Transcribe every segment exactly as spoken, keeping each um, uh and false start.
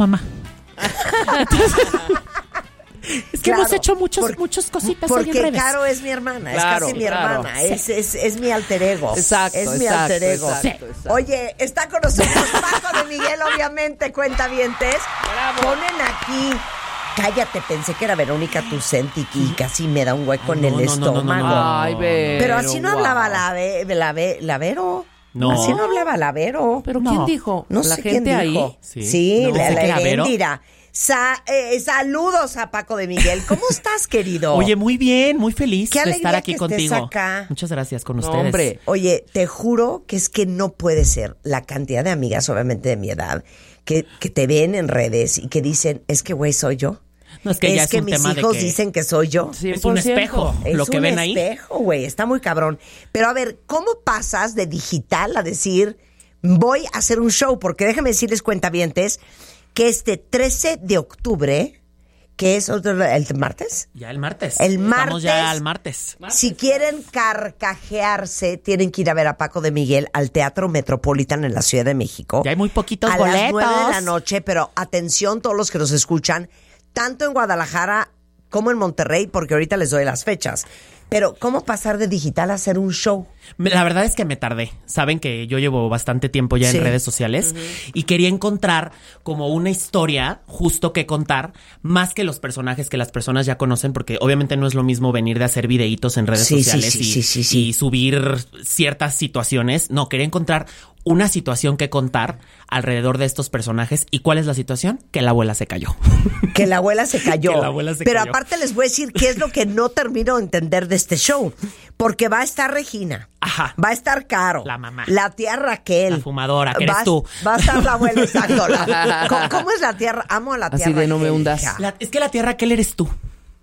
mamá. Entonces, es que claro, hemos hecho muchos, por, muchas cositas porque ahí en redes. Caro es mi hermana, Claro, es casi mi claro. hermana, Sí. es, es, es mi alter ego. Exacto, es mi exacto, alter ego. exacto, exacto. Oye, está con nosotros Paco de Miguel, obviamente, cuentavientes. Bravo. Ponen aquí, cállate, pensé que era Verónica Tucent y, y casi me da un hueco en No, el no, no, no, estómago. no, no. Ay, Vero, Pero así no hablaba wow. la, Ve- la, Ve- la Vero. No. Así no hablaba la Vero. ¿Pero No. quién dijo? No ¿La sé gente quién ahí? dijo. Sí. Sí, No, la, sé la que era Vero. Heréndira. Sa- eh, saludos a Paco de Miguel. ¿Cómo estás, querido? Oye, muy bien, muy feliz Qué de alegría estar aquí que estés contigo. acá. Muchas gracias con No, ustedes. hombre. Oye, te juro que es que no puede ser la cantidad de amigas, obviamente de mi edad, que, que te ven en redes y que dicen, es que güey, soy yo. No, es que ya es un mis tema de hijos que dicen que soy yo. cien es por un ciento. espejo. Es Lo que un ven ahí. espejo, güey, está muy cabrón. Pero a ver, ¿cómo pasas de digital a decir, voy a hacer un show? Porque déjame decirles, cuentavientes, que este trece de octubre, que es otro, el martes, Ya el martes. El Estamos martes. ya al martes. si quieren carcajearse, tienen que ir a ver a Paco de Miguel al Teatro Metropolitan en la Ciudad de México. Ya hay muy poquitos a boletos. las nueve de la noche, pero atención todos los que nos escuchan, tanto en Guadalajara como en Monterrey, porque ahorita les doy las fechas. Pero, ¿cómo pasar de digital a hacer un show? La verdad es que me tardé. Saben que yo llevo bastante tiempo ya Sí. en redes sociales y quería encontrar como una historia justo que contar, más que los personajes que las personas ya conocen, porque obviamente no es lo mismo venir de hacer videitos en redes Sí, sí, sociales sí, y, sí, sí, sí. y subir ciertas situaciones. No, quería encontrar una situación que contar alrededor de estos personajes. ¿Y cuál es la situación? Que la abuela se cayó. Que la abuela se cayó. Que la abuela se Pero cayó. aparte les voy a decir qué es lo que no termino de entender de este show. Porque va a estar Regina. Ajá. Va a estar Caro. La mamá. La tía Raquel. La fumadora, que eres va, tú. Va a estar la abuela, exacto. La- ¿cómo, cómo es la tía? Amo a la tía Así de no me Raquel, hundas. hija. La- es que la tía Raquel eres tú.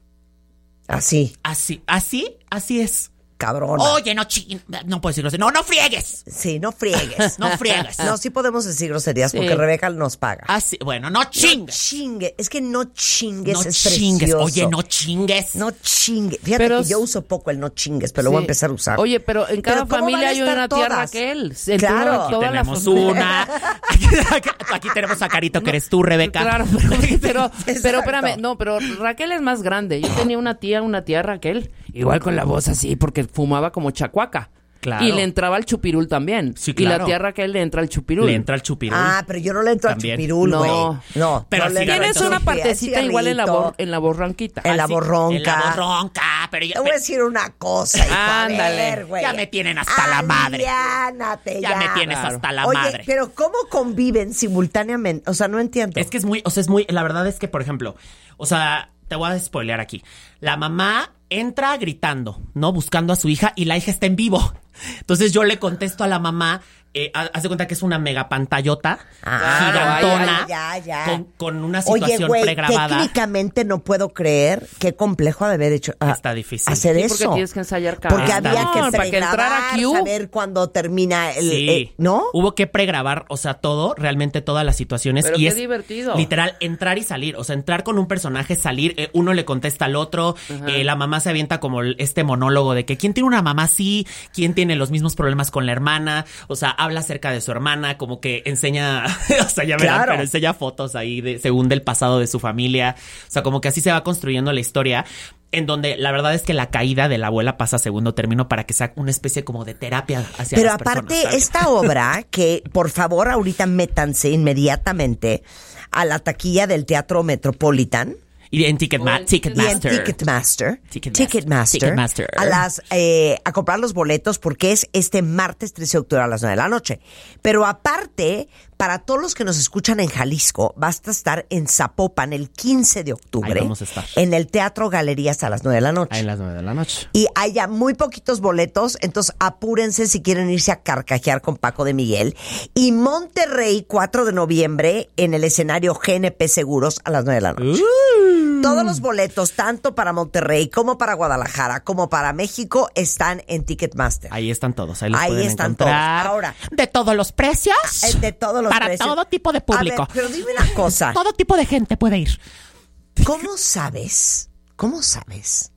Así, Así, así, así es. cabrona. Oye, no ching... No puedo decir groserías. No, no friegues. Sí, no friegues. No friegues. No, sí podemos decir groserías Sí. porque Rebeca nos paga. Así, bueno, no No chingues. chingue. Es que no chingues No es chingues. precioso. Oye, no chingues. No chingue. Fíjate Pero que s- yo uso poco el no chingues, pero lo voy a Sí. empezar a usar. Oye, pero en cada Pero ¿cómo van familia a hay estar una tía todas? Raquel. En Claro. toda- Aquí toda la Tenemos familia. una. Aquí, aquí tenemos a Carito, que eres tú, Rebeca. Claro, pero, pero, Exacto. pero espérame, no, pero Raquel es más grande. Yo tenía una tía, una tía Raquel, igual con la voz así, porque fumaba como chacuaca. Claro. Y le entraba el chupirul también. Sí, Y la claro. tía Raquel le entra el chupirul. Le entra el chupirul. Ah, pero yo no le entro También. al chupirul, No. güey. No, Pero no le sí entro al Tienes una chupirul, partecita al igual en la, cigarrito, bor, en la borranquita. En la Así, borronca. En la borronca. Pero ya, Te voy a decir una cosa, hijo. A Ándale. ver, güey. Ya me tienen hasta la madre. Aliviánate Ya ya. me tienes Claro. hasta la Oye, madre. pero ¿cómo conviven simultáneamente? O sea, no entiendo. Es que es muy, o sea, es muy, la verdad es que, por ejemplo, o sea, te voy a spoilear aquí. La mamá entra gritando, ¿no? Buscando a su hija y la hija está en vivo. Entonces yo le contesto a la mamá, eh, ha- haz de cuenta que es una mega pantallota Ah, gigantona ya, ya. Con, con una Oye, situación güey, pregrabada. técnicamente no puedo creer qué complejo ha de haber hecho ah, Está difícil. hacer Sí, eso. porque tienes que ensayar cada Porque Está había bien. que No, para que entrara pregrabar, Q. saber cuándo termina el... Sí. eh, ¿no? Hubo que pregrabar, o sea, todo, realmente todas las situaciones. Pero y qué es divertido. Literal, entrar y salir. O sea, entrar con un personaje, salir, eh, uno le contesta al otro, eh, la mamá se avienta como el- este monólogo de que quién tiene una mamá así, quién tiene los mismos problemas con la hermana, o sea, habla acerca de su hermana, como que enseña, o sea, ya verán, Claro. pero enseña fotos ahí de, según del pasado de su familia. O sea, como que así se va construyendo la historia. En donde la verdad es que la caída de la abuela pasa a segundo término para que sea una especie como de terapia hacia Pero las aparte, personas, ¿sabes? esta obra, que por favor ahorita métanse inmediatamente a la taquilla del Teatro Metropolitan Y en Ticketma- O en Ticketmaster. y en Ticketmaster, Ticketmaster. Ticketmaster, Ticketmaster. a las eh, a comprar los boletos porque es este martes trece de octubre a las nueve de la noche. Pero aparte, para todos los que nos escuchan en Jalisco, basta estar en Zapopan el quince de octubre Ahí vamos a estar. en el Teatro Galerías a las nueve de la noche. Ahí a las nueve de la noche. Y hay ya muy poquitos boletos, entonces apúrense si quieren irse a carcajear con Paco de Miguel. Y Monterrey, cuatro de noviembre, en el escenario G N P Seguros a las nueve de la noche. Todos los boletos, tanto para Monterrey como para Guadalajara, como para México, están en Ticketmaster. Ahí están todos. Ahí los Ahí pueden están encontrar. todos. Ahora, de todos los precios. Eh, de todos los Para precios. todo tipo de público. A ver, pero dime una cosa. Todo tipo de gente puede ir. ¿Cómo sabes? ¿Cómo sabes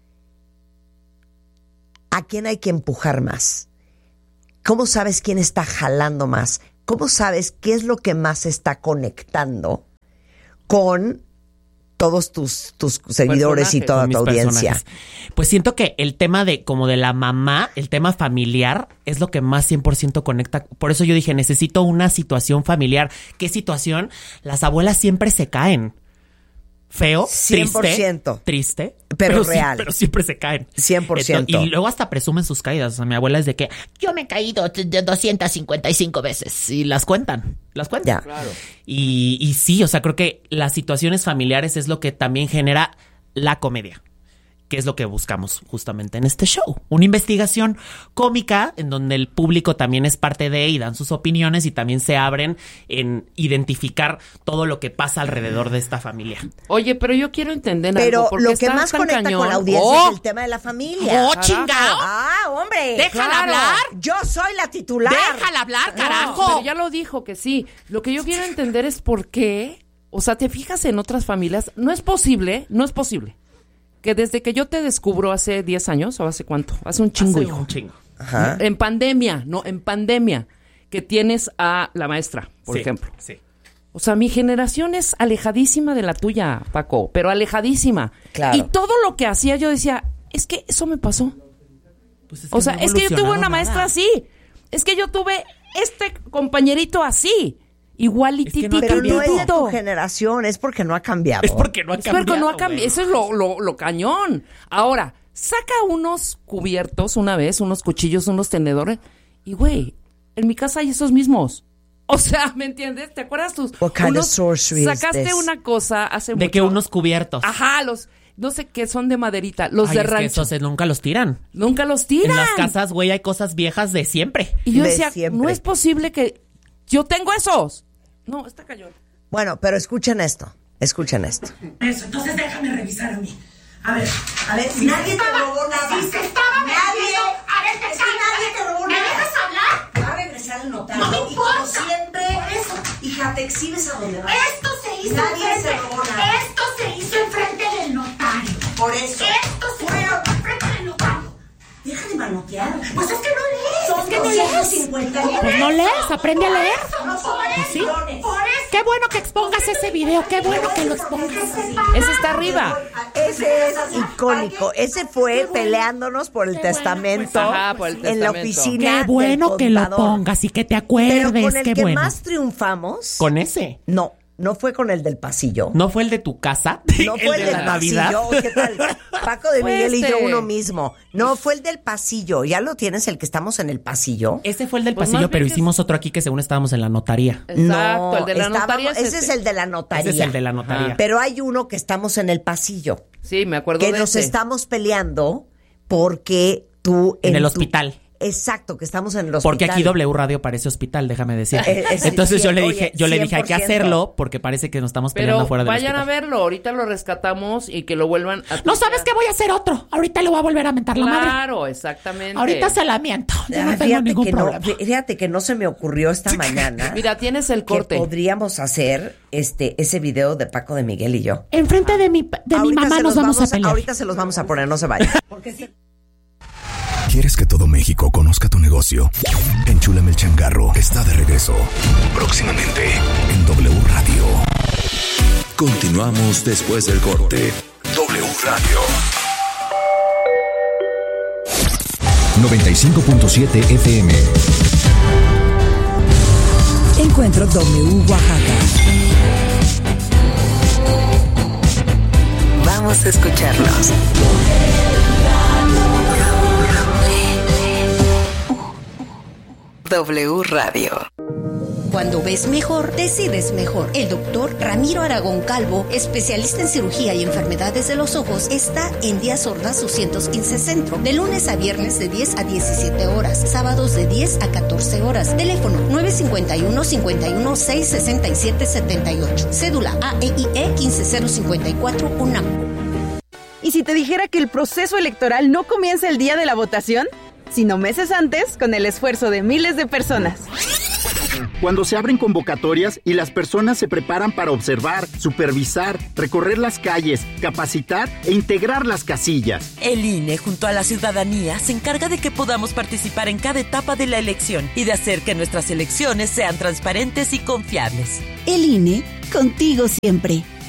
a quién hay que empujar más? ¿Cómo sabes quién está jalando más? ¿Cómo sabes qué es lo que más está conectando con todos tus, tus seguidores y toda tu audiencia? Personajes. Pues siento que el tema de como de la mamá, el tema familiar, es lo que más cien por ciento conecta. Por eso yo dije, necesito una situación familiar. ¿Qué situación? Las abuelas siempre se caen. Feo, cien por ciento. Triste, triste pero, pero real. Sí, pero siempre se caen. cien por ciento. Entonces, y luego hasta presumen sus caídas. O sea, mi abuela es de que yo me he caído de doscientas cincuenta y cinco veces. Y las cuentan, las cuentan. Ya. Claro. Y, y sí, o sea, creo que las situaciones familiares es lo que también genera la comedia, que es lo que buscamos justamente en este show. Una investigación cómica en donde el público también es parte de y dan sus opiniones y también se abren en identificar todo lo que pasa alrededor de esta familia. Oye, pero yo quiero entender Pero algo. porque lo que está más tan conecta cañón. con la audiencia ¡Oh! es el tema de la familia. ¡Oh, Carajo. chingao! ¡Ah, hombre! ¡Déjala Claro. hablar! Yo soy la titular. ¡Déjala hablar, carajo! No, pero ya lo dijo que sí. Lo que yo quiero entender es por qué, o sea, te fijas en otras familias, no es posible, no es posible que desde que yo te descubro hace diez años, o hace cuánto, hace un chingo, Hace hijo. un chingo. Ajá. En pandemia, no, en pandemia, que tienes a la maestra, por Sí, ejemplo. Sí. O sea, mi generación es alejadísima de la tuya, Paco, pero alejadísima. Claro. Y todo lo que hacía yo decía, es que eso me pasó. Pues es O sea, no ha es que yo tuve evolucionado una nada. maestra así. Es que yo tuve este compañerito así. Igualitito. no ha Pero no es de tu cambiado. generación, es porque no ha cambiado. Es porque no ha Es cambiado. porque no ha cambiado. güey. Eso es lo, lo, lo cañón. Ahora, saca unos cubiertos una vez, unos cuchillos, unos tenedores. Y, güey, en mi casa hay esos mismos. O sea, ¿me entiendes? ¿Te acuerdas tus? What kind unos- of sorcery is sacaste this? una cosa hace mucho. De que unos cubiertos. Ajá, los... No sé qué, son de maderita. Los Ay, de es que rancho. esos eh, nunca los tiran. Nunca los tiran. En las casas, güey, hay cosas viejas de siempre. Y yo De decía, siempre. no es posible que yo tengo esos. No, está cañón. Bueno, pero escuchen esto. Escuchen esto. Eso, entonces déjame revisar a mí. A ver, A ver, si nadie te robó nada. si se estaba Nadie. metiendo- A ver, te Es que nadie te robó ¿Me nada. dejas hablar? Va a regresar el notario. No me Y como importa. siempre, Por eso. hija, te exhibes a donde vas. Esto se hizo Nadie enfrente. se robó nada. Esto se hizo enfrente del notario. Por eso. Esto se Bueno, hizo enfrente del notario. deja de manotear. Pues es que no lees. Son es que no doscientos lees. cincuenta Por Pues no eso, lees, aprende a por leer. eso, No son por eso, millones. por eso. Qué bueno que expongas ese video, qué bueno que lo expongas. Ese está arriba. Ese es icónico. Ese fue peleándonos por el testamento, Ajá, por el en la testamento. oficina. Qué bueno del que lo contador. pongas y que te Pero acuerdes, con el qué que bueno. más triunfamos. Con ese. No, no fue con el del pasillo. ¿No fue el de tu casa? No fue el, de del la Navidad. pasillo. ¿Qué tal? Paco de Fue Miguel y yo este. uno mismo. No, fue el del pasillo. ¿Ya lo tienes, el que estamos en el pasillo? Ese fue el del Pues pasillo, más pero bien que hicimos otro aquí que según estábamos en la notaría. Exacto, No, el de la estábamos- notaría es ese este. es el de la notaría. Ese es el de la notaría. Pero hay uno que estamos en el pasillo. Sí, me acuerdo Que de nos ese. estamos peleando porque tú... En el tu- hospital. Exacto, que estamos en el hospital. Porque aquí W Radio parece hospital, déjame decir. Eh, eh, Entonces sí, yo le oye, dije, yo le dije, hay que cien por ciento. hacerlo porque parece que nos estamos peleando Pero afuera del vayan a hospital. verlo, ahorita lo rescatamos y que lo vuelvan a... No sabes que voy a hacer otro. Ahorita le voy a volver a mentar la madre. Claro, exactamente. Ahorita se la miento. Yo no Ah, tengo fíjate, ningún que no, problema. fíjate que no se me ocurrió esta mañana Mira, tienes el que corte. podríamos hacer este ese video de Paco de Miguel y yo. Enfrente de mi, de mi Ahorita mamá se nos los vamos, a pelear. Ahorita se los vamos a poner, no se vayan. ¿Quieres que todo México conozca tu negocio? Enchúlame el changarro está de regreso. Próximamente en W Radio. Continuamos después del corte. W Radio. noventa y cinco punto siete F M. Encuentro W Oaxaca. Vamos a escucharnos. W Radio. Cuando ves mejor, decides mejor. El doctor Ramiro Aragón Calvo, especialista en cirugía y enfermedades de los ojos, está en Díaz Ordaz doscientos quince Centro, de lunes a viernes de diez a diecisiete horas, sábados de diez a catorce horas. Teléfono nueve cinco uno, cinco uno seis, seis siete siete ocho. Cédula A E I E uno cinco cero cinco cuatro UNAM. ¿Y si te dijera que el proceso electoral no comienza el día de la votación, sino meses antes, con el esfuerzo de miles de personas? Cuando se abren convocatorias y las personas se preparan para observar, supervisar, recorrer las calles, capacitar e integrar las casillas. El I N E, junto a la ciudadanía, se encarga de que podamos participar en cada etapa de la elección y de hacer que nuestras elecciones sean transparentes y confiables. El I N E, contigo siempre.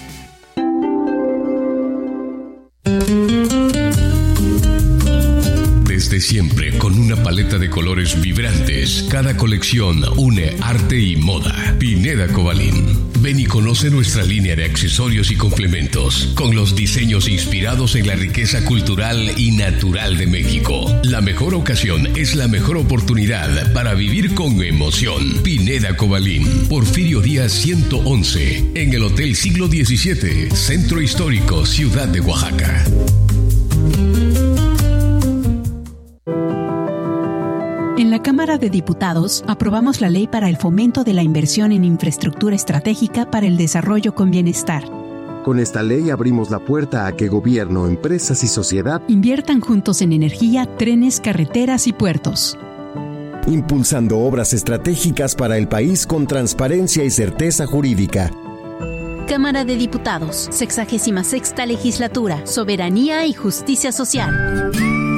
de siempre con una paleta de colores vibrantes. Cada colección une arte y moda. Pineda Cobalín. Ven y conoce nuestra línea de accesorios y complementos con los diseños inspirados en la riqueza cultural y natural de México. La mejor ocasión es la mejor oportunidad para vivir con emoción. Pineda Cobalín. Porfirio Díaz ciento once. En el Hotel Siglo diecisiete, Centro Histórico, Ciudad de Oaxaca. En la Cámara de Diputados aprobamos la ley para el fomento de la inversión en infraestructura estratégica para el desarrollo con bienestar. Con esta ley abrimos la puerta a que gobierno, empresas y sociedad inviertan juntos en energía, trenes, carreteras y puertos. Impulsando obras estratégicas para el país con transparencia y certeza jurídica. Cámara de Diputados, sexagésima sexta legislatura, soberanía y justicia social.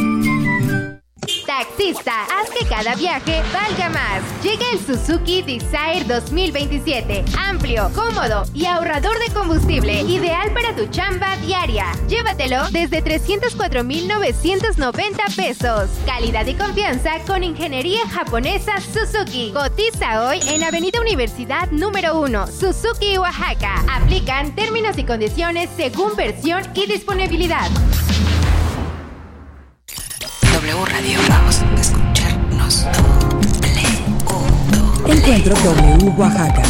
Taxista, haz que cada viaje valga más. Llega el Suzuki Desire dos mil veintisiete. Amplio, cómodo y ahorrador de combustible. Ideal para tu chamba diaria. Llévatelo desde trescientos cuatro mil novecientos noventa pesos. Calidad y confianza con ingeniería japonesa Suzuki. Cotiza hoy en Avenida Universidad número uno, Suzuki, Oaxaca. Aplican términos y condiciones según versión y disponibilidad. W Radio, vamos a escucharnos. Encuentro W Oaxaca.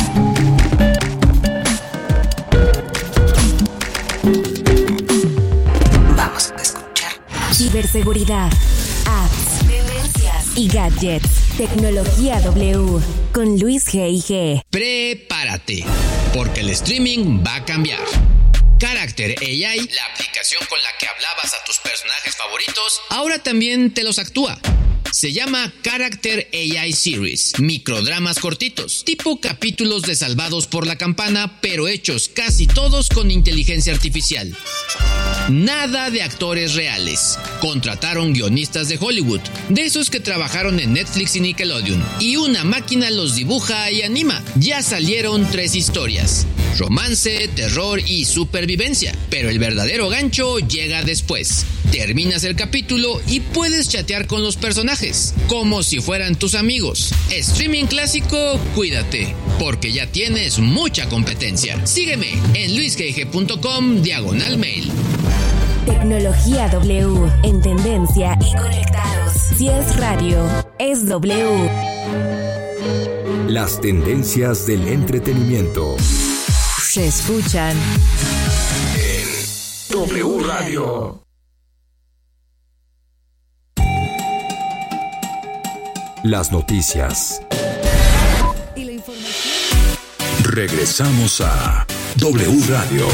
Vamos a escuchar. Ciberseguridad, apps, tendencias y gadgets. Tecnología W con Luis G I G. Prepárate, porque el streaming va a cambiar. Character A I, la aplicación con la que hablabas a tus personajes favoritos, ahora también te los actúa. Se llama Character A I Series, microdramas cortitos, tipo capítulos de Salvados por la Campana, pero hechos casi todos con inteligencia artificial. Nada de actores reales. Contrataron guionistas de Hollywood, de esos que trabajaron en Netflix y Nickelodeon, y una máquina los dibuja y anima. Ya salieron tres historias: romance, terror y supervivencia. Pero el verdadero gancho llega después. Terminas el capítulo y puedes chatear con los personajes, como si fueran tus amigos. Streaming clásico, cuídate, porque ya tienes mucha competencia. Sígueme en luisgig.com diagonal mail. Tecnología W, en tendencia y conectados. Si es radio, es W. Las tendencias del entretenimiento se escuchan en W Radio. Las noticias. Y la información. Regresamos a W Radio.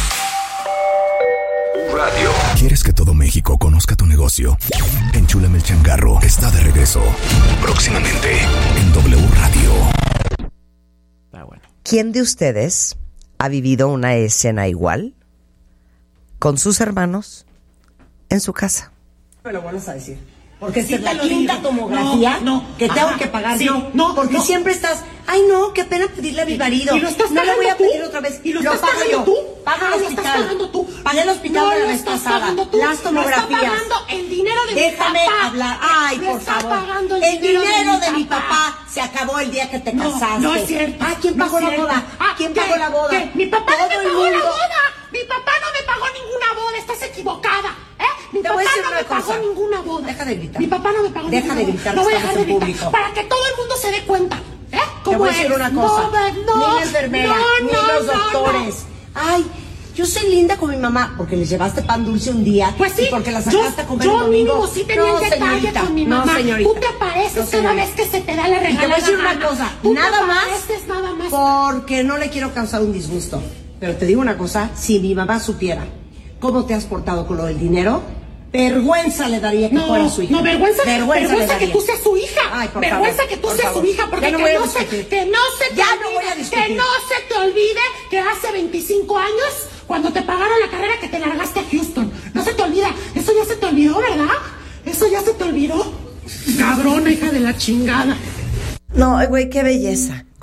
Radio. ¿Quieres que todo México conozca tu negocio? Enchúlame el changarro está de regreso. Próximamente en W Radio. Ah, bueno. ¿Quién de ustedes ha vivido una escena igual con sus hermanos en su casa? Me lo vuelves a decir. Porque si la quinta tomografía no, no, que tengo ajá, que pagar sí, yo. No, porque no. Siempre estás, ay no, qué pena pedirle a mi marido. Y lo estás no le voy a pedir tú? Otra vez. Y lo, lo pago yo. Tú? Paga el hospital. Lo estás pagando tú. Pagué el hospital no de la vez pasada. Las tomografías. Lo está pagando el dinero de Déjame mi papá. Déjame hablar. Ay, por favor. El, el dinero, dinero de, mi, de mi papá se acabó el día que te no, casaste. No es cierto. Ah, ¿quién pagó no la boda? Ah, ¿quién ¿qué? pagó la boda? ¿Qué? Mi papá Todo no me pagó la boda. Mi papá no me pagó ninguna boda. Estás equivocada. ¿Eh? Mi Te papá voy a decir no una me cosa. pagó ninguna boda. Deja de gritar. Mi papá no me pagó Deja ninguna de gritar. boda. No voy a dejar de en gritar. público. Para que todo el mundo se dé cuenta. ¿Eh? Te voy a decir una cosa. No, no, ni la enfermera, no, ni no, los no, doctores. No. Ay, yo soy linda con mi mamá porque le llevaste pan dulce un día. Pues sí. Y porque la sacaste a comer yo, un domingo. Yo mínimo sí tenía no, el detalle señorita, con mi mamá. No, señorita. Tú te apareces no, cada vez que se te da la regalada. Y te voy a decir una cosa. Nada más, nada más. Porque no le quiero causar un disgusto. Pero te digo una cosa. Si mi mamá supiera cómo te has portado con lo del dinero, vergüenza le daría que no, fuera su hija. No, vergüenza, vergüenza, vergüenza que tú seas su hija. Ay, por vergüenza favor, que tú seas favor. su hija, porque no que, no se, que no se te ya olvide, no voy a discutir. que no se te olvide que hace veinticinco años, cuando te pagaron la carrera, que te largaste a Houston. No se te olvida. Eso ya se te olvidó, ¿verdad? Eso ya se te olvidó. Cabrona, hija de la chingada. No, güey, qué belleza.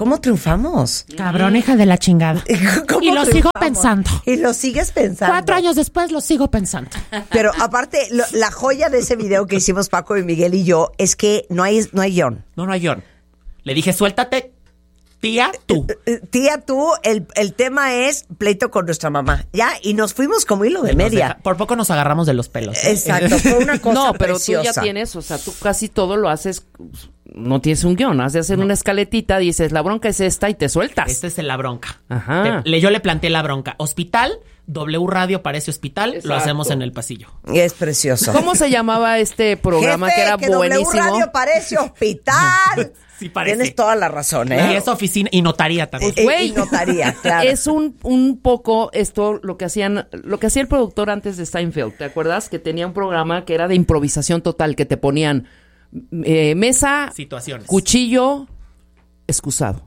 ¿Cómo triunfamos? Cabrón, hija de la chingada. ¿Cómo Y lo triunfamos? sigo pensando. Y lo sigues pensando. Cuatro años después lo sigo pensando. Pero aparte, lo- la joya de ese video que hicimos Paco y Miguel y yo es que no hay, no hay guión. No, no hay guión. Le dije, suéltate, tía, tú. Eh, Tía, tú, el, el tema es pleito con nuestra mamá. Ya, y nos fuimos como hilo de Nos media. deja- por poco nos agarramos de los pelos. ¿eh? Exacto, fue una cosa No, pero preciosa. tú ya tienes, o sea, tú casi todo lo haces, no tienes un guión, has de hacer una escaletita, dices, la bronca es esta y te sueltas. Esta es la bronca. Ajá. Te- le- yo le planteé la bronca. Hospital, W Radio parece hospital, lo Exacto. hacemos en el pasillo. Y es precioso. ¿Cómo se llamaba este programa Jefe, que era que W buenísimo? Radio parece hospital. Sí parece. Tienes toda la razón, ¿eh? Y es oficina y notaría también. Eh, Güey, y notaría, claro. es un, un poco esto lo que hacían, lo que hacía el productor antes de Seinfeld, ¿te acuerdas? Que tenía un programa que era de improvisación total, que te ponían eh, mesa, Situaciones. cuchillo, excusado.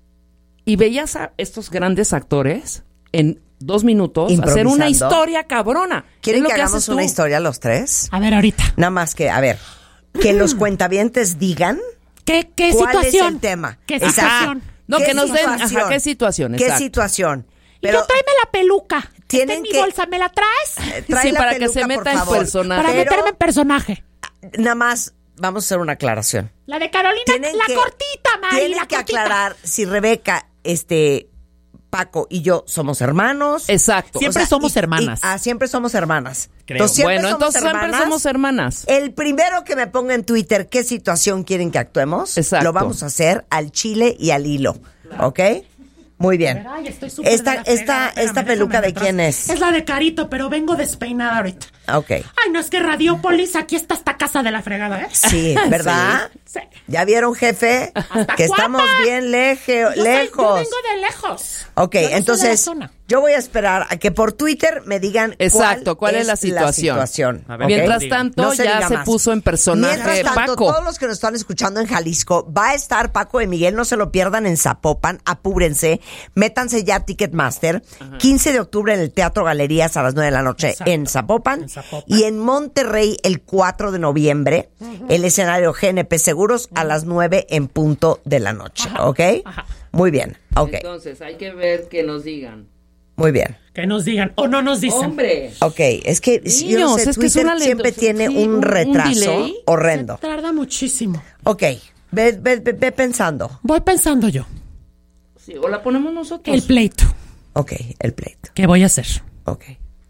Y veías a estos grandes actores en dos minutos hacer una Improvisando. historia cabrona. ¿Quieren Es lo que, que hagamos haces tú. una historia los tres? A ver, ahorita. Nada más que, a ver, que los cuentavientes digan ¿Qué, qué cuál situación? es el tema. ¿Qué Exacto. situación? No, ¿Qué que nos den, situación? ajá, qué situación, ¿Qué exacto. situación? Y yo tráeme la peluca. tienen Está en mi que- bolsa, ¿me la traes? Eh, trae Sí, la para que peluca, se por meta en favor. personaje. Para Pero, meterme en personaje. nada más, vamos a hacer una aclaración. La de Carolina, Tienen la que- cortita, Mari, Tienen la que cortita. aclarar si Rebeca, este, Paco y yo somos hermanos. Exacto. Siempre somos y- hermanas. y- ah, siempre somos hermanas. Creo. Entonces, siempre Bueno, somos entonces siempre hermanas. somos hermanas. El primero que me ponga en Twitter qué situación quieren que actuemos, Exacto. lo vamos a hacer al chile y al hilo. ¿Ok? Muy bien. Ay, estoy súper Esta, de la fregada. esta, Espérame, esta déjame peluca de atrás. quién es. Es la de Carito, pero vengo despeinada ahorita. Ok. Ay, no, es que Radiopolis, aquí está esta casa de la fregada, ¿eh? Sí, ¿verdad? Sí. ¿Ya vieron, jefe? Que estamos Guapa. bien leje- Yo soy- yo lejos. vengo de lejos. Ok, Yo no soy de la entonces zona. yo voy a esperar a que por Twitter me digan Exacto, ¿cuál es la situación? situación, A ver, ¿ok? Mientras tanto, No se ya diga se más. puso en personaje Mientras tanto, Paco. todos los que nos están escuchando en Jalisco, va a estar Paco de Miguel, no se lo pierdan en Zapopan, apúrense, métanse ya a Ticketmaster, quince de octubre en el Teatro Galerías a las nueve de la noche Exacto. en Zapopan, En Zapopan. y en Monterrey el cuatro de noviembre, el escenario G N P Seguros a las nueve en punto de la noche, ¿ok? Ajá. Muy bien, ok, Entonces, hay que ver que nos digan. muy bien. Que nos digan o no nos dicen. hombre. Ok, es que yo no Niños, sé, es que es Twitter una lento- siempre tiene sí, un un- un retraso delay. horrendo. Tarda muchísimo. Ok, ve, ve, ve, ve pensando. Voy pensando yo. Sí, o la ponemos nosotros. El pleito. Ok, el pleito. ¿Qué voy a hacer? Ok.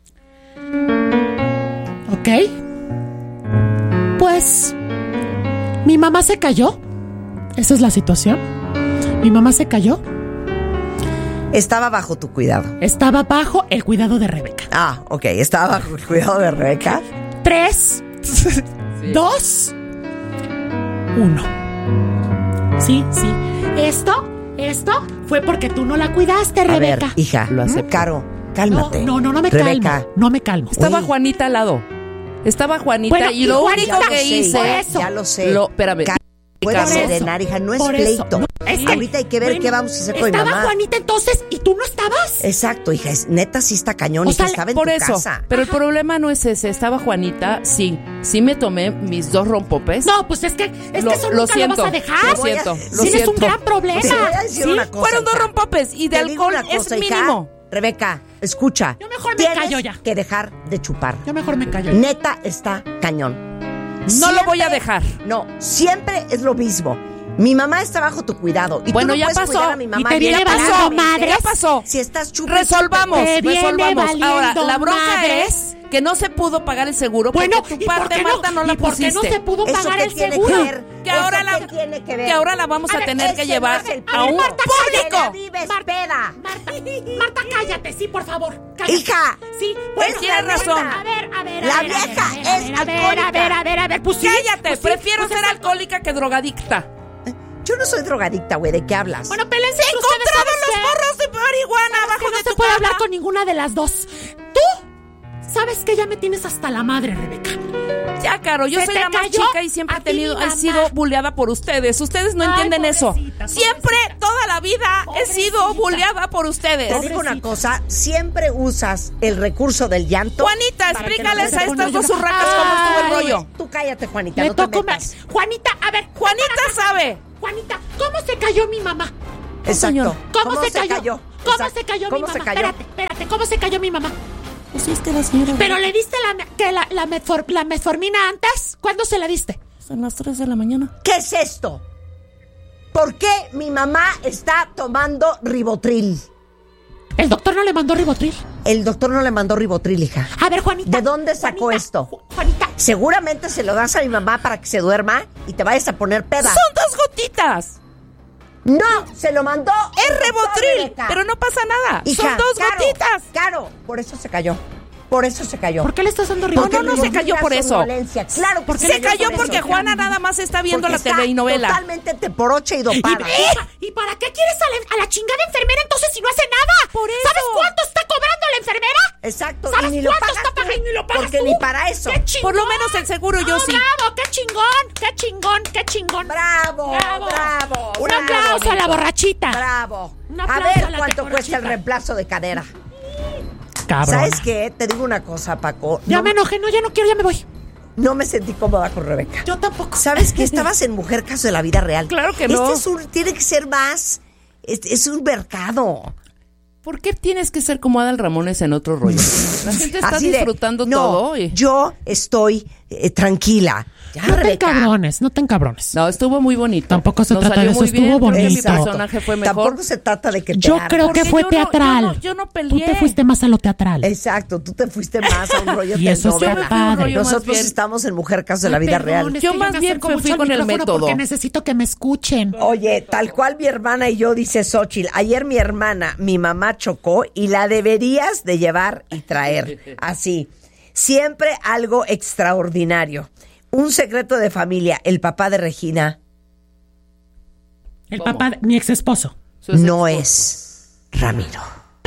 ¿Ok? Pues mi mamá se cayó. Esa es la situación. Mi mamá se cayó. Estaba bajo tu cuidado. Estaba bajo el cuidado de Rebeca. Ah, ok, estaba bajo el cuidado de Rebeca. Tres, dos, uno. Sí, sí. Esto, esto fue porque tú no la cuidaste, A ver, Rebeca. hija, Lo acepto. Caro, cálmate. No, no, no me Rebeca, calmo. No me calmo. Estaba Oye. Juanita al lado. Estaba Juanita Bueno, y y lo Juanita, único que ya lo sé, hice... por eso. Ya lo sé. Lo, espérame. Ca- Puedes Carlos. serenar, hija, no es Por eso. pleito. No, es que- Ahorita hay que ver bueno, qué vamos a hacer con mi Estaba mamá. Juanita entonces y tú no estabas. Exacto, hija, es, neta sí está cañón O y que sea, estaba en Por tu eso, casa. pero el problema no es ese. Estaba Juanita, sí. Sí me tomé mis dos rompopes. No, pues es que, es Lo- que eso lo nunca siento, lo vas a dejar. lo siento, lo Tienes siento. un gran problema. Te voy a decir ¿sí? una cosa. Fueron dos hija. rompopes y de Te digo alcohol una cosa, es hija. mínimo. Rebeca, escucha. Yo mejor me Tienes callo ya. que dejar de chupar. Yo mejor me callo. Neta está cañón. No lo voy a dejar. No, siempre es lo mismo. Mi mamá está bajo tu cuidado. Y Bueno, tú no ya puedes pasó. cuidar a mi mamá. Y te viene bien valiendo claramente. madres. Ya pasó. Si estás chupa, Resolvamos, Te viene resolvamos. valiendo Ahora, la bronca madres. es que no se pudo pagar el seguro Bueno, porque tu ¿y por parte, qué no? Marta, no la ¿Y por qué pusiste. no se pudo ¿Eso pagar qué el tiene seguro? que ver? Que ahora ¿Eso la- qué tiene que ver? Que ahora la vamos a, A ver, tener que ese llevar no es el a un Marta, público. cállate, vives peda. Marta, Marta, cállate, sí, por favor. Cállate. Hija, Sí, bueno, tienes la razón. A ver, a ver, La a ver, vieja a ver, a ver, es a ver, alcohólica. a ver, a ver, a ver, pues sí. Cállate, pues sí, prefiero pues ser es- alcohólica que drogadicta. yo no soy drogadicta, güey. ¿De qué hablas? Bueno, pélense entre ustedes, Encontraron ¿sabes los qué? porros de marihuana ¿Sabes abajo que de no se tu puede cama? hablar con ninguna de las dos. Tú sabes que ya me tienes hasta la madre, Rebeca. Ya, Caro, yo ¿Se soy te la más cayó? chica y siempre A he ti tenido, mi he mamá. sido bulleada por ustedes. Ustedes no Ay, entienden eso. pobrecita, Siempre, toda la vida, he sido Pobrecita. bulleada por ustedes. Te digo una cosa, siempre usas el recurso del llanto. Juanita, para que explícales no a se estas ponga dos a llorar. urracas cómo estuvo el Ay, rollo. Tú cállate, Juanita, Le no te toco metas. más. Juanita, a ver. Juanita sabe. Juanita, ¿cómo se cayó mi mamá? Exacto. ¿Cómo, ¿Cómo se, se cayó? cayó? ¿Cómo Exacto. se cayó ¿Cómo mi se mamá? cayó? Espérate, espérate, ¿cómo se cayó mi mamá? Pues sí, es que la señora... ¿Pero le diste la, que la, la, metfor, la metformina antes? ¿Cuándo se la diste? Son las tres de la mañana. ¿Qué es esto? ¿Por qué mi mamá está tomando Ribotril? ¿El doctor no le mandó Ribotril? El doctor no le mandó Ribotril, hija. A ver, Juanita. ¿De dónde sacó Juanita, esto? Juanita. Seguramente se lo das a mi mamá para que se duerma y te vayas a poner peda. ¡Son dos gotitas! No, se lo mandó. Es Ribotril, pero no pasa nada. Hija, Son dos Caro, gotitas. Caro, por eso se cayó. Por eso se cayó. ¿Por qué le estás dando No, Ribotril? no, no se cayó por eso. Claro, porque Se cayó porque Juana nada más está viendo porque la está telenovela. Totalmente teporocha y dopada. ¿Y, ¿Y para qué quieres a la, a la chingada enfermera entonces si no hace nada? Por eso. ¿Sabes cuánto está cobrando la enfermera? Exacto. ¿Sabes y ni lo cuánto pagas está pagando? tú, Y ni lo pagas porque tú. ni para eso. ¡Qué chingón! Por lo menos el seguro yo ¡Oh, sí. bravo! ¡Qué chingón! ¡Qué chingón! ¡Qué chingón! Bravo, bravo. bravo Un bravo, aplauso a la bonito. borrachita. Bravo. Un A aplauso ver a la cuánto borrachita. cuesta el reemplazo de cadera. Cabrón. ¿Sabes qué? Te digo una cosa, Paco. Ya no, me enojé, no, ya no quiero, ya me voy. no me sentí cómoda con Rebeca. Yo tampoco. ¿Sabes que estabas en Mujer Caso de la Vida Real? Claro que no. Este es un, tiene que ser más. Este es un mercado. ¿Por qué tienes que ser como Adal Ramones en otro rollo? La gente está Así de, disfrutando no, todo. Y... Yo estoy eh, tranquila. Ya, No te Rebeca. encabrones, no te encabrones. No, estuvo muy bonito. Tampoco se Nos trata salió de eso, muy bien, estuvo creo que mi bonito. personaje fue mejor. Tampoco se trata de que te Yo ardas. creo que Porque fue yo no- teatral. yo no- yo no Tú peleé. te fuiste más a lo teatral. Exacto, tú te fuiste más a un rollo Y eso telenovela. está padre. Nosotros Más bien. estamos en Mujer Caso de la Vida Real. Perdón, es Yo que más me bien acerco me mucho fui al con el micrófono método. Porque necesito que me escuchen. Oye, tal cual mi hermana y yo, dice Xóchitl, ayer mi hermana, mi mamá chocó y la deberías de llevar y traer. Así, siempre algo extraordinario. Un secreto de familia, el papá de Regina El ¿Cómo? papá de mi ex esposo. no es Ramiro.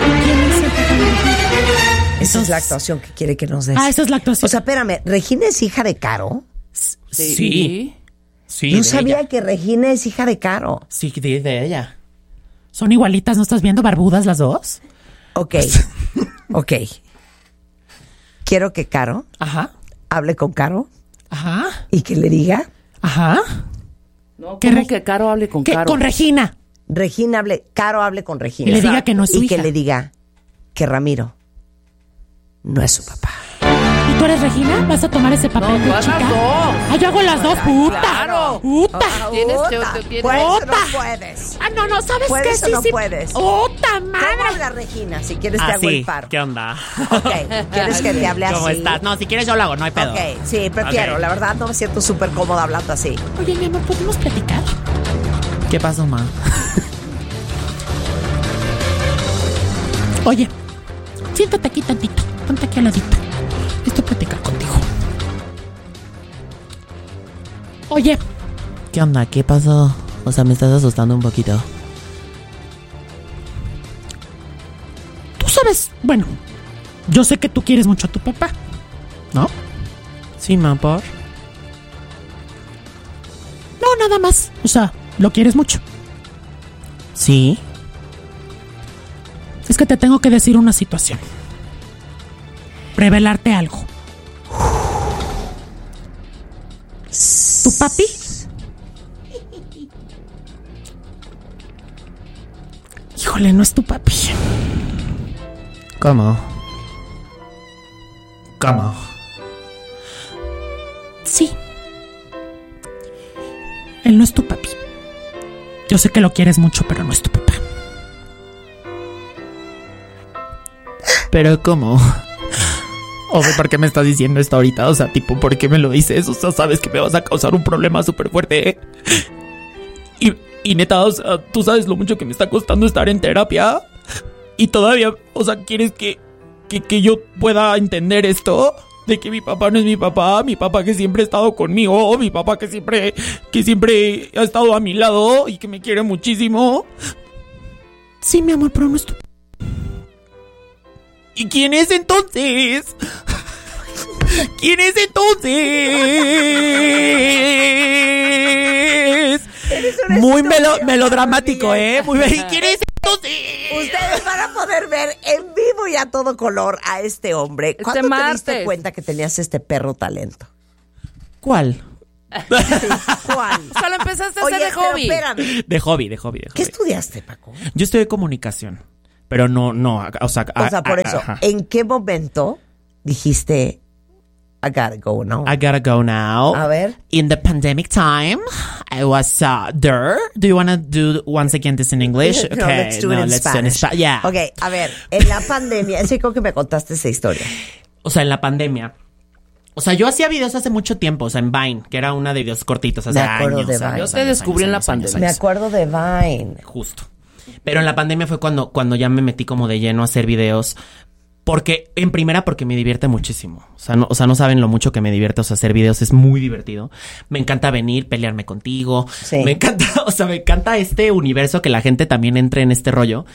Esa es la actuación que quiere que nos des. Ah, esa es la actuación. O sea, espérame, ¿Regina es hija de Caro? Sí. Sí, Yo de sabía ella. que Regina es hija de Caro. Sí, de, de ella. Son igualitas, ¿no estás viendo barbudas las dos? Ok, ok. Quiero que Caro Ajá, hable con Caro ajá, y que le diga, ajá. No, Que ¿cómo Re- que Caro hable con Que Caro? con Regina. Regina hable, Caro hable con Regina. Y le diga que no es su Y que hija. le diga que Ramiro no es su papá. ¿Y tú eres Regina? ¿Vas a tomar ese papel No, de vas chica? las dos. Ah, yo hago las dos, puta. Claro. Puta. Tienes, Puta, te- te- tienes- por eso no Puta. puedes. Ah, no, no, ¿sabes ¿Puedes qué? o Sí, no sí. puedes? ¡Puta ¿Cómo madre! habla Regina? Si quieres te Ah, hago sí. el paro. ¿Qué onda? Ok, ¿quieres que te hable así? ¿Cómo estás? No, si quieres yo lo hago, no hay pedo. Ok, sí, prefiero. Ok. La verdad no me siento súper cómoda hablando así. Oye, mi amor, ¿podemos platicar? ¿Qué pasó, ma? Oye, siéntate aquí tantito. Ponte aquí al ladito. Estoy platicar contigo. Oye. ¿Qué onda? ¿Qué pasó? O sea, me estás asustando un poquito. Tú sabes, bueno, yo sé que tú quieres mucho a tu papá, ¿no? Sí, ma, ¿por? No, nada más. O sea, lo quieres mucho. Sí. Es que te tengo que decir una situación. Revelarte algo. ¿Tu papi? Híjole, no es tu papi. ¿Cómo? ¿Cómo? Sí. Él no es tu papi. Yo sé que lo quieres mucho, pero no es tu papá. ¿Pero cómo? O sea, ¿por qué me estás diciendo esto ahorita? O sea, tipo, ¿por qué me lo dices? O sea, sabes que me vas a causar un problema súper fuerte, ¿eh? Y, y neta, o sea, tú sabes lo mucho que me está costando estar en terapia. Y todavía, o sea, ¿quieres que, que, que yo pueda entender esto? De que mi papá no es mi papá, mi papá que siempre ha estado conmigo, mi papá que siempre, que siempre ha estado a mi lado y que me quiere muchísimo. Sí, mi amor, pero no es tu... ¿Y quién es entonces? ¿Quién es entonces? Muy melo- melodramático, ¿eh? Muy bien. ¿Y quién es entonces? Ustedes van a poder ver en vivo y a todo color a este hombre. ¿Cuándo te diste martes. cuenta que tenías este perro talento? ¿Cuál? ¿Cuál? O sea, lo empezaste a Oye, hacer de pero hobby. espérame. De hobby, de hobby, de hobby. ¿Qué estudiaste, Paco? Yo estudié comunicación, pero no, no, o sea... O sea, a- por a- eso, ajá. ¿en qué momento dijiste I gotta go now? I gotta go now. A ver. In the pandemic time, I was uh, there. Do you want to do once again this in English? No, let's do it in Spanish. Spa- yeah. Ok, a ver, en la pandemia, es que creo que me contaste esa historia. O sea, en la pandemia. O sea, yo hacía videos hace mucho tiempo, o sea, en Vine, que era una de videos cortitos hace Me acuerdo años. de Vine. años, Yo te años, descubrí años, en la años, pandemia. Me años. acuerdo de Vine. Justo. Pero en la pandemia fue cuando, cuando ya me metí como de lleno a hacer videos. Porque, en primera, porque me divierte muchísimo. O sea, no, o sea, no saben lo mucho que me divierte. O sea, hacer videos es muy divertido. Me encanta venir, pelearme contigo. Sí. Me encanta, o sea, me encanta este universo, que la gente también entre en este rollo.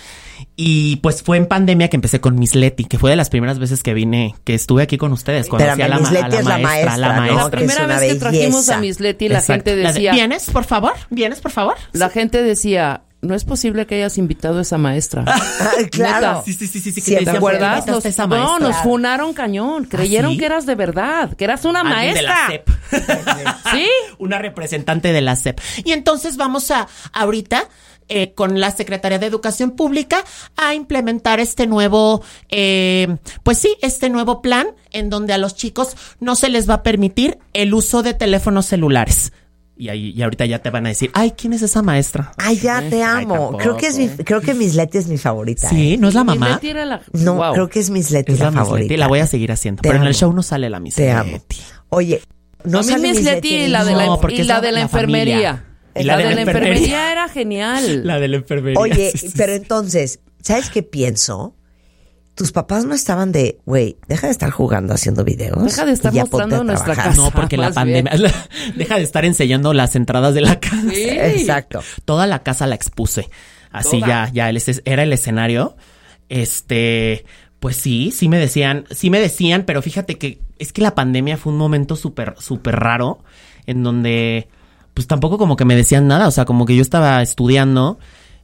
Y pues fue en pandemia que empecé con Miss Leti, que fue de las primeras veces que vine, que estuve aquí con ustedes. Cuando Espérame, hacía la, Miss ma- a Leti la es la maestra, la maestra, ¿no? maestra. La primera Es una vez que trajimos belleza. a Miss Leti, la Exacto. gente La de, decía... ¿vienes, por favor? ¿Vienes, por favor? La gente decía... No es posible que hayas invitado a esa maestra. Ah, claro. Neta. Sí, sí, sí, sí. sí, que Siempre te ¿Te decían, fue- acuerdas? "Invitaste Nos, a esa no, maestra". nos funaron cañón. Creyeron sí? que eras de verdad, que eras una Alguien de la maestra. S E P. ¿Sí? Una representante de la S E P. Y entonces vamos a, ahorita, eh, con la Secretaría de Educación Pública, a implementar este nuevo, eh, pues sí, este nuevo plan en donde a los chicos no se les va a permitir el uso de teléfonos celulares. Y ahí, y ahorita ya te van a decir, ay, ¿quién es esa maestra? Ay, ya te Ay, amo. tampoco. creo que es mi, creo que Miss Leti es mi favorita. Sí, ¿eh? ¿no es la Miss mamá? Leti era la- No, Wow. creo que es Miss Leti Es la, la Miss favorita. Leti, la voy a seguir haciendo. Te pero en el amo. show no sale la Miss Te Leti. amo. Oye, no a mí sale Miss Leti y la de la, No, porque y es la la- de la la enfermería. familia. Y la, de la enfermería era genial. La de la enfermería. Oye, sí, sí, pero sí. entonces, ¿sabes qué pienso? Tus papás no estaban de, güey, deja de estar jugando haciendo videos. Deja de estar y ya mostrando ponte a nuestra trabajar. casa. No, porque la Más pandemia... deja de estar enseñando las entradas de la casa. Sí. Exacto. Toda la casa la expuse. Así Toda. ya, ya el es- era el escenario. Este... Pues sí, sí me decían, sí me decían, pero fíjate que es que la pandemia fue un momento súper, súper raro, en donde pues tampoco como que me decían nada, o sea, como que yo estaba estudiando,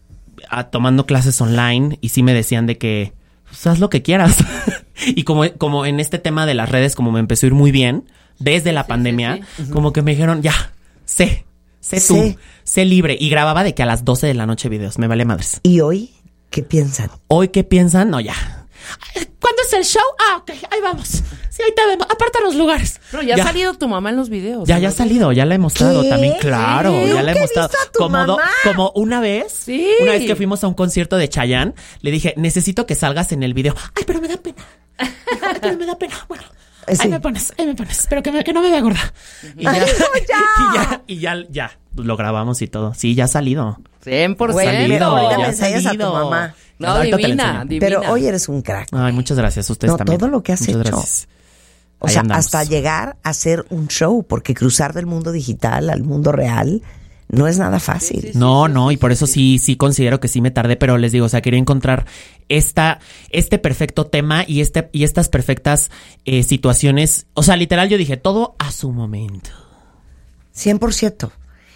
a- tomando clases online, y sí me decían de que, pues haz lo que quieras. Y como, como en este tema de las redes, como me empezó a ir muy bien, desde la pandemia, sí, sí. como que me dijeron, ya, sé, sé tú, Sí. sé libre. Y grababa de que a las doce de la noche videos, me vale madres. ¿Y hoy qué piensan? ¿Hoy qué piensan? No, ya. ¿Cuándo es el show? Ah, ok, ahí vamos. Sí, ahí te vemos. Aparta los lugares. Pero ya, ha salido tu mamá en los videos. Ya, ¿no? ya ha salido, ya la he mostrado ¿Qué? también, claro, Sí, ya la he nunca he mostrado. visto a tu Como, do- mamá. como una vez, Sí. una vez que fuimos a un concierto de Chayanne, le dije, necesito que salgas en el video. Ay, pero me da pena. Dijo, "Ay, pero me da pena. Bueno, Sí. ahí me pones, ahí me pones, pero que, me- que no me vea gorda. Y ya, Ay, no, y ya. ya, y ya, ya, lo grabamos y todo. Sí, ya ha salido. cien por Güey, ciento. salido, ahorita ya me ha enseñas a tu salido. mamá. No, Ahorita te la divina, enseño. divina. Pero hoy eres un crack. Ay, muchas gracias, ustedes No, también. todo lo que has Muchas hecho. gracias. O Ahí sea, andamos. hasta llegar a hacer un show, porque cruzar del mundo digital al mundo real no es nada fácil. Sí, sí, No, no, y por eso sí, sí considero que sí me tardé, pero les digo, o sea, quería encontrar esta, este perfecto tema y este, y estas perfectas eh, situaciones. O sea, literal, yo dije, todo a su momento. cien por ciento.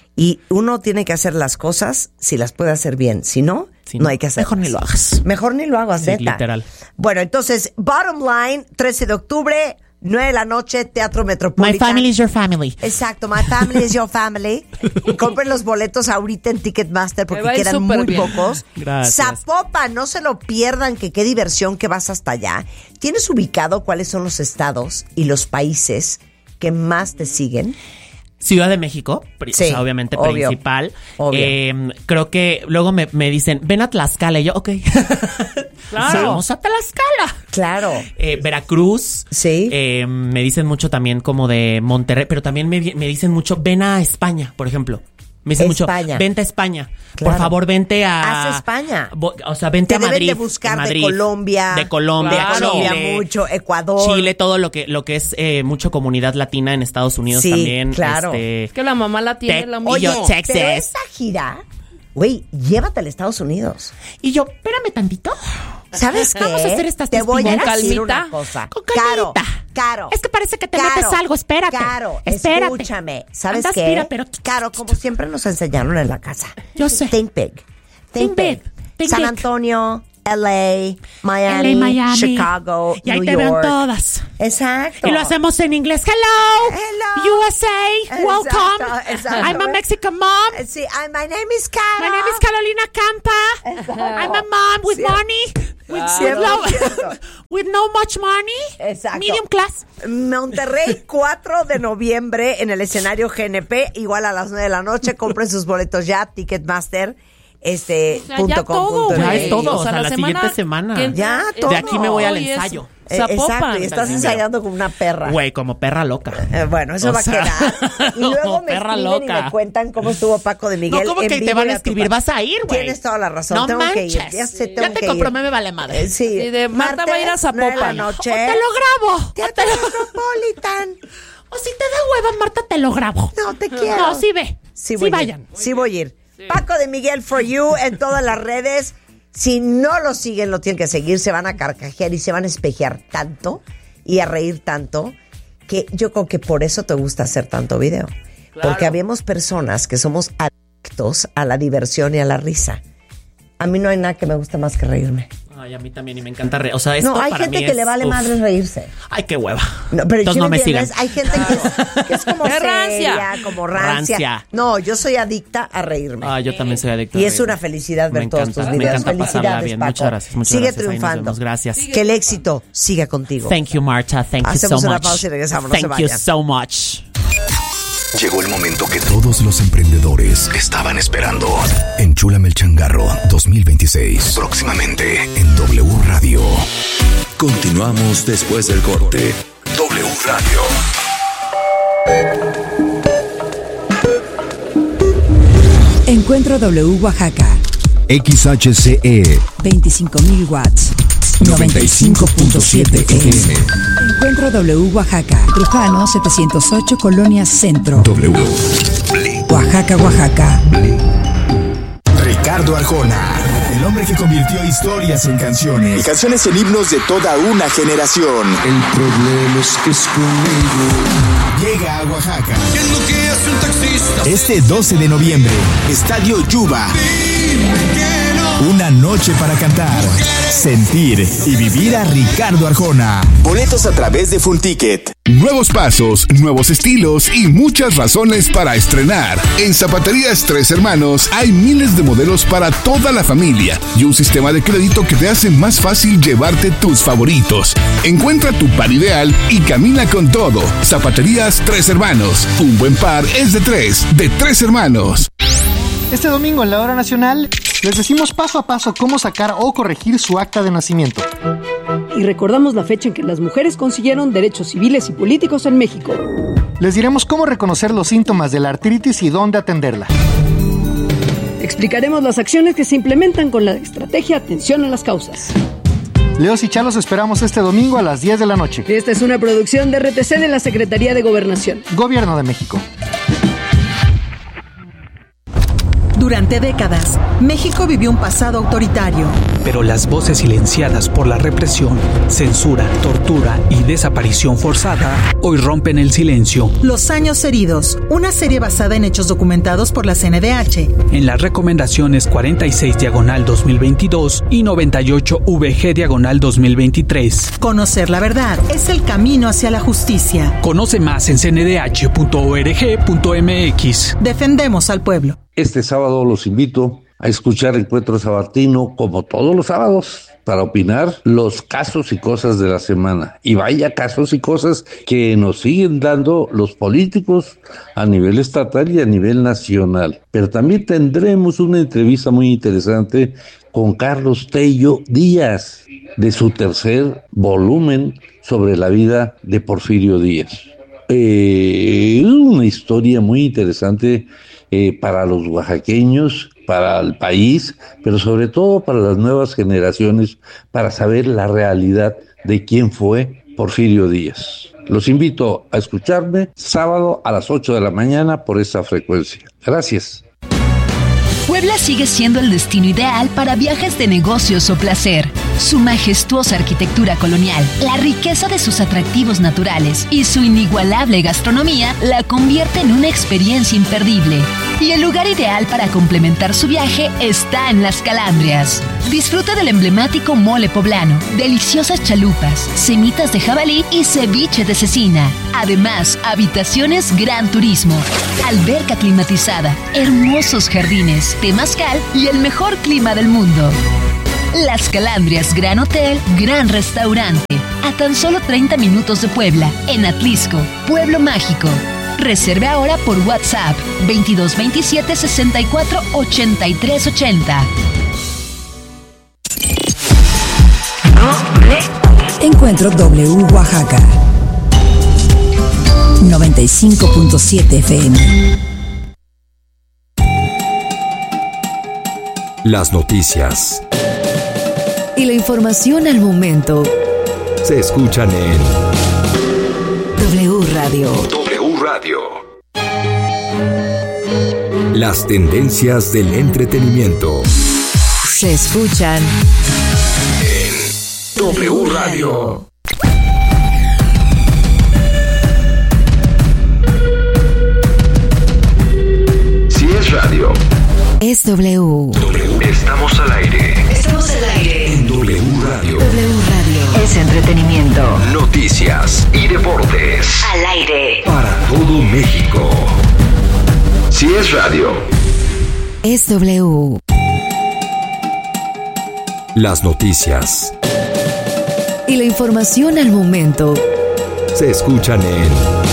Y uno tiene que hacer las cosas si las puede hacer bien. Si no, Sí, no hay que hacerlas. mejor ni lo hagas. Mejor ni lo hagas, Sí, neta. literal. Bueno, entonces, bottom line, trece de octubre, nueve de la noche, Teatro Metropolitan. My family is your family. Exacto, my family is your family. Compren los boletos ahorita en Ticketmaster porque Me va a ir quedan súper muy bien. pocos. Gracias. Zapopan, no se lo pierdan, que qué diversión que vas hasta allá. ¿Tienes ubicado cuáles son los estados y los países que más te siguen? Ciudad de México, pri- Sí, o sea, obviamente obvio, principal. obvio. Eh, creo que luego me, me dicen, ven a Tlaxcala. Y yo, ok. Claro. Vamos a Tlaxcala. Claro. Eh, Veracruz. Sí. Eh, me dicen mucho también como de Monterrey, pero también me, vi- me dicen mucho, ven a España, por ejemplo. Me dicen España. mucho, vente a España. Claro. Por favor, vente a... Haz España. Bo- O sea, vente Te a deben Madrid. de buscar en de Madrid, Colombia. De Colombia, De Colombia Chile, mucho, Ecuador. Chile, todo lo que, lo que es eh, mucho comunidad latina en Estados Unidos Sí, también. claro. Este, Es que la mamá la tiene Te- la y misma. yo, Texas. Pero esta gira, güey, llévatela a Estados Unidos. Y yo, espérame tantito. ¿Sabes qué? Vamos a hacer estas Te voy a testimonio. decir Con una calmita. cosa. Con Caro, calmita. Caro. Es que parece que te Caro, metes algo, espérate. Caro, Espérate. escúchame. ¿Sabes Anda, qué? aspira, pero- Caro, como siempre nos enseñaron en la casa. Yo sé. Think big. Think, Think big. big. Think San big. Antonio, L A, Miami, L A, Miami. Chicago, Y ahí New te veo en York. todas. Exacto. Y lo hacemos en inglés. Hello. Hello. U S A. Welcome. Exacto, exacto. I'm a Mexican mom. Sí, I, my name is Caro. My name is Carolina Campa. Exacto. I'm a mom with Sí. money. With, Ah, with, no, cierto. with no much money. Exacto. Medium class. Monterrey, cuatro de noviembre en el escenario G N P, igual a las nueve de la noche. Compren sus boletos ya, Ticketmaster. Este, O sea, punto ya com, todo, punto Ya M X. es todo. O O sea, sea, la la, semana siguiente semana. que- Ya, Eh, todo. De aquí me voy al Hoy es ensayo. Eh, Zapopan. exacto, y estás ensayando como una perra. Güey, como perra loca. Eh, bueno, eso O va sea, a quedar. Y luego como me perra escriben y loca. me cuentan cómo estuvo Paco de Miguel. No, ¿cómo en que te vivo van y a tu escribir? pa- Vas a ir, güey. Tienes toda la razón. No tengo que ir. manches. Ya, sé, Ya tengo te que compré, ir. me vale madre. Eh, sí. Y de Marta va a ir a Martes, nueve de la Zapopan. noche. O te lo grabo. Teatro Metropolitan. O si te da hueva, Marta, te lo grabo. No, te quiero. No, sí ve. Sí, Sí, voy a ir. vayan. Sí voy a ir. Paco de Miguel for you en todas las redes. Si no lo siguen, lo tienen que seguir. Se van a carcajear y se van a espejear tanto y a reír tanto que yo creo que por eso te gusta hacer tanto video. Claro. Porque habemos personas que somos adictos a la diversión y a la risa. A mí no hay nada que me guste más que reírme. Ay, a mí también, y me encanta reír. O sea, esto No, hay para gente mí que es- le vale uf. madre reírse. Ay, qué hueva. No, pero Entonces ¿sí no me me sigan. entiendes? Hay gente que es, que es como Qué seria, rancia. como rancia. Rancia. No, yo soy adicta a reírme. Ah, yo también soy adicto. Y a es reír. una felicidad ver Me todos encanta, tus me videos. encanta pasarla Felicidades, bien. Paco. Muchas gracias, muchas Sigue gracias. Ahí nos triunfando. vemos. Gracias. Que el éxito siga contigo. Thank you, Marta. Thank you Hacemos so una much. pausa y regresamos, no se Thank you vayan. so much. Llegó el momento que todos los emprendedores estaban esperando. Enchúlame el changarro dos mil veintiséis. Próximamente en W Radio. Continuamos después del corte. W Radio. Encuentro W Oaxaca. X H C E veinticinco mil watts. noventa y cinco punto siete F M. Encuentro W Oaxaca. Trujano setecientos ocho Colonia Centro. W. Oaxaca, Oaxaca. Ricardo Arjona, el hombre que convirtió historias en canciones y canciones en himnos de toda una generación. El problema es que es conmigo. Llega a Oaxaca. ¿Qué es lo que hace un taxista? Este doce de noviembre, Estadio Yuba. Una noche para cantar, sentir y vivir a Ricardo Arjona. Boletos a través de Funticket. Nuevos pasos, nuevos estilos y muchas razones para estrenar. En Zapaterías Tres Hermanos hay miles de modelos para toda la familia y un sistema de crédito que te hace más fácil llevarte tus favoritos. Encuentra tu par ideal y camina con todo. Zapaterías Tres Hermanos. Un buen par es de tres, de Tres Hermanos. Este domingo en la Hora Nacional les decimos paso a paso cómo sacar o corregir su acta de nacimiento. Y recordamos la fecha en que las mujeres consiguieron derechos civiles y políticos en México. Les diremos cómo reconocer los síntomas de la artritis y dónde atenderla. Explicaremos las acciones que se implementan con la estrategia Atención a las Causas. Leos y Chalos esperamos este domingo a las diez de la noche. Esta es una producción de R T C de la Secretaría de Gobernación. Gobierno de México. Durante décadas, México vivió un pasado autoritario. Pero las voces silenciadas por la represión, censura, tortura y desaparición forzada hoy rompen el silencio. Los años heridos, una serie basada en hechos documentados por la C N D H. En las recomendaciones cuarenta y seis diagonal dos mil veintidós y noventa y ocho V G diagonal dos mil veintitrés. Conocer la verdad es el camino hacia la justicia. Conoce más en c n d h punto org punto m x. Defendemos al pueblo. Este sábado los invito a escuchar Encuentro Sabatino como todos los sábados para opinar los casos y cosas de la semana. Y vaya casos y cosas que nos siguen dando los políticos a nivel estatal y a nivel nacional. Pero también tendremos una entrevista muy interesante con Carlos Tello Díaz de su tercer volumen sobre la vida de Porfirio Díaz. Eh, una historia muy interesante Eh, para los oaxaqueños, para el país, pero sobre todo para las nuevas generaciones, para saber la realidad de quién fue Porfirio Díaz. Los invito a escucharme sábado a las ocho de la mañana por esta frecuencia. Gracias. Puebla sigue siendo el destino ideal para viajes de negocios o placer. Su majestuosa arquitectura colonial, la riqueza de sus atractivos naturales y su inigualable gastronomía la convierte en una experiencia imperdible. Y el lugar ideal para complementar su viaje está en Las Calandrias. Disfruta del emblemático mole poblano, deliciosas chalupas, semitas de jabalí y ceviche de cecina. Además, habitaciones Gran Turismo, alberca climatizada, hermosos jardines, temazcal y el mejor clima del mundo. Las Calandrias Gran Hotel, Gran Restaurante, a tan solo treinta minutos de Puebla, en Atlisco, Pueblo Mágico. Reserve ahora por WhatsApp veintidós veintisiete sesenta y cuatro ochenta y tres ochenta. Encuentro W Oaxaca noventa y cinco punto siete F M. Las noticias y la información al momento se escuchan en W Radio. W Radio. Las tendencias del entretenimiento se escuchan en W Radio. Si es radio, es W. W. Estamos al aire. Estamos al aire en W Radio. W Radio es entretenimiento, noticias y deportes al aire para todo México. Si es radio, es W. Las noticias y la información al momento se escuchan en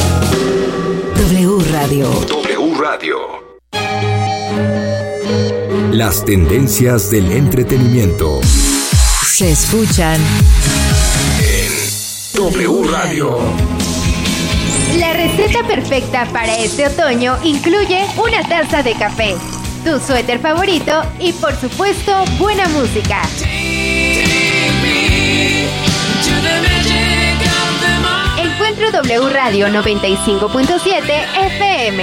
W Radio. W Radio. Las tendencias del entretenimiento se escuchan en W Radio. La receta perfecta para este otoño incluye una taza de café, tu suéter favorito y, por supuesto, buena música. Encuentro W Radio noventa y cinco punto siete F M.